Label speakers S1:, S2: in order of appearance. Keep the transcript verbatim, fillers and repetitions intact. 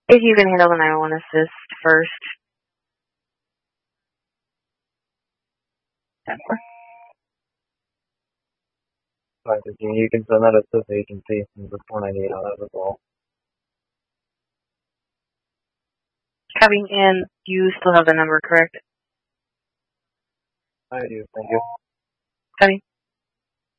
S1: If you can handle the nine one one assist first. ten four.
S2: Alright, you can send that assist agency from the four ninety-eight on that as well.
S1: Coming in, you still have the number, correct?
S2: I do, thank you.
S1: Coming.